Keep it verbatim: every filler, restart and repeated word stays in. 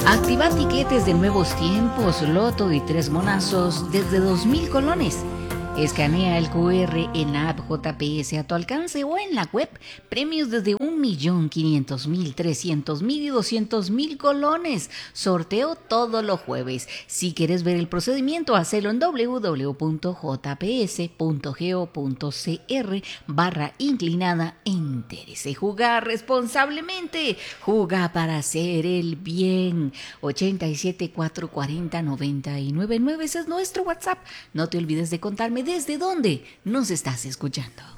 Activa tiquetes de nuevos tiempos, loto y tres monazos desde dos mil colones. Escanea el cu erre en la app J P S a tu alcance o en la web. Premios desde un millón quinientos mil, trescientos mil y doscientos mil colones. Sorteo todos los jueves. Si quieres ver el procedimiento, hacelo en www.jps.go.cr barra inclinada entérese. Jugar responsablemente. Juega para hacer el bien. ochenta y siete, cuatrocientos cuarenta, noventa y nueve nueve. Ese es nuestro WhatsApp. No te olvides de contarme desde dónde nos estás escuchando.